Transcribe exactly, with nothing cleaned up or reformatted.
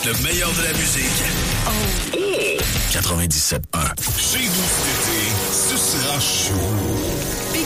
Le meilleur de la musique. Oh. quatre-vingt-dix-sept un. Chez vous cet été, ce sera chaud.